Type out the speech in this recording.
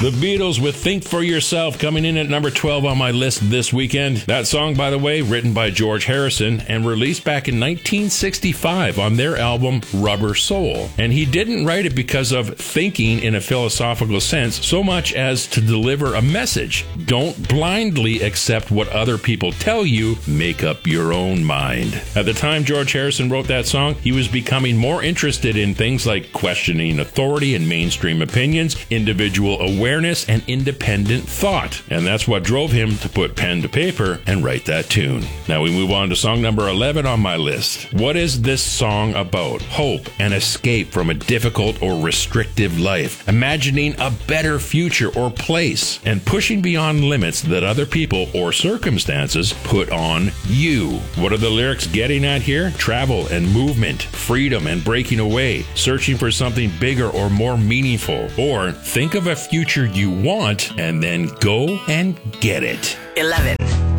The Beatles with Think for Yourself coming in at number 12 on my list this weekend. That song, by the way, written by George Harrison and released back in 1965 on their album Rubber Soul. And he didn't write it because of thinking in a philosophical sense so much as to deliver a message. Don't blindly accept what other people tell you. Make up your own mind. At the time George Harrison wrote that song, he was becoming more interested in things like questioning authority and mainstream opinions, individual awareness, and independent thought. And that's what drove him to put pen to paper and write that tune. Now we move on to song number 11 on my list. What is this song about? Hope and escape from a difficult or restrictive life, imagining a better future or place, and pushing beyond limits that other people or circumstances put on you. What are the lyrics getting at here? Travel and movement, freedom and breaking away, searching for something bigger or more meaningful, or think of a future you want and then go and get it. 11.